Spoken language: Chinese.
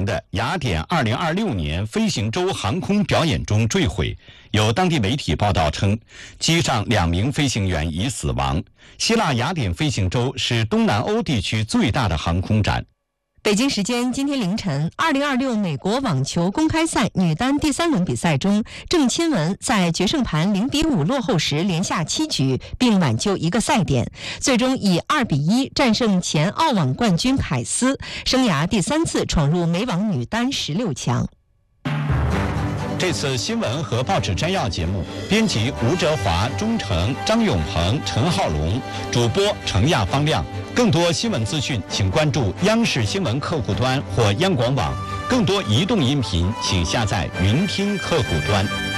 的雅典2026年飞行周航空表演中坠毁，有当地媒体报道称，机上2名飞行员已死亡。希腊雅典飞行周是东南欧地区最大的航空展。 北京时间今天凌晨，2026美国网球公开赛女单第3轮比赛中，郑钦文在决胜盘0-5落后时连下7局，并挽救1个赛点，最终以2-1战胜前澳网冠军凯斯，生涯第3次闯入美网女单16强。 这次新闻和报纸摘要节目，编辑吴哲华、钟诚、张永鹏、陈浩龙，主播程亚、方亮。更多新闻资讯，请关注央视新闻客户端或央广网。更多移动音频，请下载云听客户端。